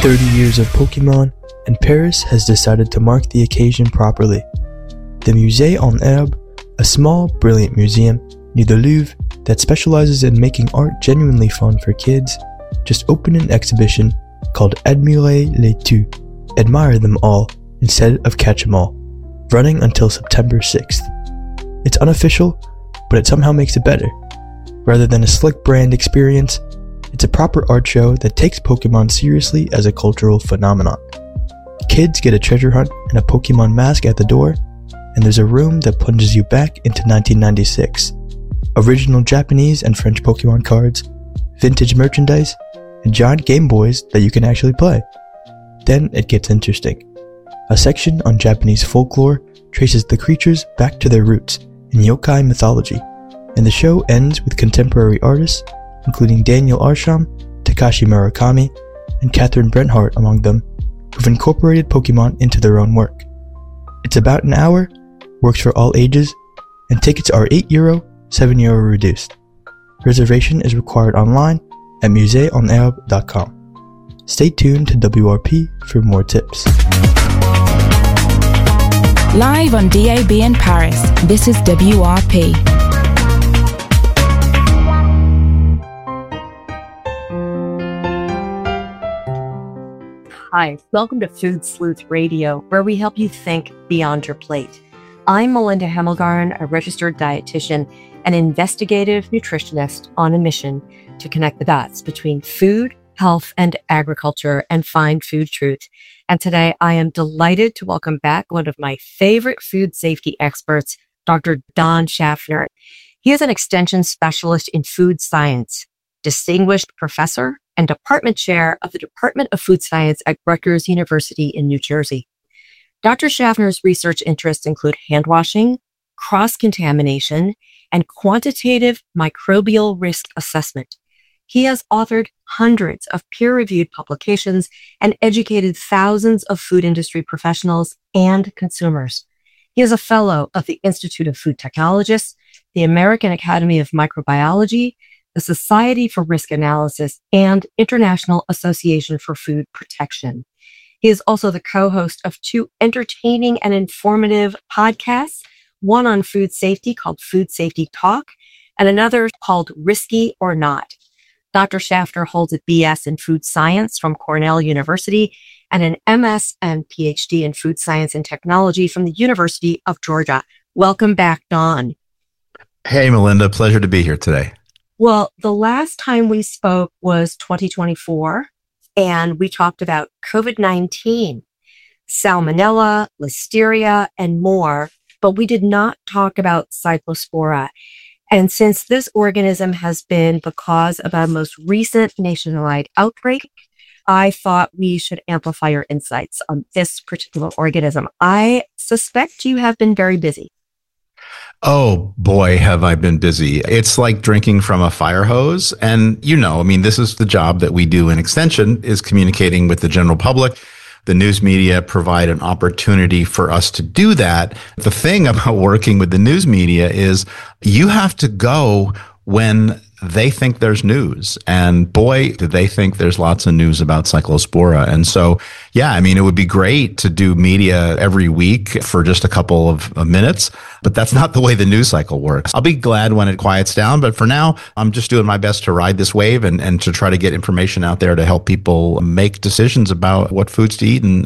30 years of Pokemon, and Paris has decided to mark the occasion properly. The Musée en Herbe, a small, brilliant museum near the Louvre that specializes in making art genuinely fun for kids, just opened an exhibition called Admirer les tous, Admire Them All instead of Catch 'em All, running until September 6th. It's unofficial, but it somehow makes it better. Rather than a slick brand experience, it's a proper art show that takes Pokemon seriously as a cultural phenomenon. Kids get a treasure hunt and a Pokemon mask at the door, and there's a room that plunges you back into 1996. Original Japanese and French Pokemon cards, vintage merchandise, and giant Game Boys that you can actually play. Then it gets interesting. A section on Japanese folklore traces the creatures back to their roots in yokai mythology, and the show ends with contemporary artists, including Daniel Arsham, Takashi Murakami, and Catherine Brenhart among them, who've incorporated Pokemon into their own work. It's about an hour, works for all ages, and tickets are €8, €7 reduced. Reservation is required online at museeonherbe.com. Stay tuned to WRP for more tips. Live on DAB in Paris, this is WRP. Hi, welcome to Food Sleuth Radio, where we help you think beyond your plate. I'm Melinda Hemmelgarn, a registered dietitian and investigative nutritionist on a mission to connect the dots between food, health, and agriculture and find food truth. And today I am delighted to welcome back one of my favorite food safety experts, Dr. Don Schaffner. He is an extension specialist in food science, distinguished professor, and department chair of the Department of Food Science at Rutgers University in New Jersey. Dr. Schaffner's research interests include hand washing, cross-contamination, and quantitative microbial risk assessment. He has authored hundreds of peer-reviewed publications and educated thousands of food industry professionals and consumers. He is a fellow of the Institute of Food Technologists, the American Academy of Microbiology, the Society for Risk Analysis, and International Association for Food Protection. He is also the co-host of two entertaining and informative podcasts, one on food safety called Food Safety Talk, and another called Risky or Not. Dr. Schaffner holds a BS in food science from Cornell University and an MS and PhD in food science and technology from the University of Georgia. Welcome back, Don. Hey, Melinda. Pleasure to be here today. Well, the last time we spoke was 2024, and we talked about COVID-19, Salmonella, Listeria, and more, but we did not talk about Cyclospora. And since this organism has been the cause of our most recent nationwide outbreak, I thought we should amplify your insights on this particular organism. I suspect you have been very busy. Oh boy, have I been busy. It's like drinking from a fire hose. And this is the job that we do in Extension, is communicating with the general public. The news media provide an opportunity for us to do that. The thing about working with the news media is you have to go when they think there's news. And boy, do they think there's lots of news about Cyclospora. And so, it would be great to do media every week for just a couple of minutes, but that's not the way the news cycle works. I'll be glad when it quiets down, but for now, I'm just doing my best to ride this wave and to try to get information out there to help people make decisions about what foods to eat and